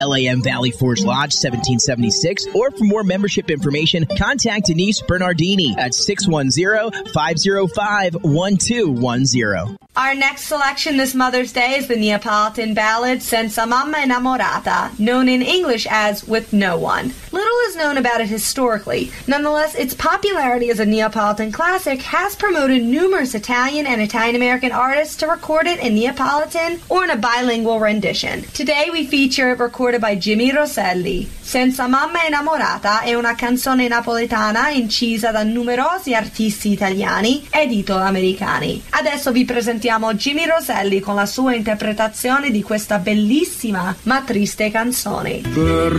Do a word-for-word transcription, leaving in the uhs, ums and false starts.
L A M Valley Forge Lodge, seventeen seventy-six, or for more membership information, contact Denise Bernardini at six one zero, five zero five, one two one zero. Our next selection this Mother's Day is the Neapolitan ballad Senza Mamma Innamorata, known in English as With No One. Little is known about it historically. Nonetheless, its popularity as a Neapolitan classic has promoted numerous Italian and Italian-American artists to record it in Neapolitan or in a bilingual rendition. Today we feature it recorded by Jimmy Rosselli. Senza Mamma Innamorata è una canzone napoletana incisa da numerosi artisti italiani ed italo-americani. Adesso vi presentiamo Jimmy Rosselli con la sua interpretazione di questa bellissima ma triste canzone. Per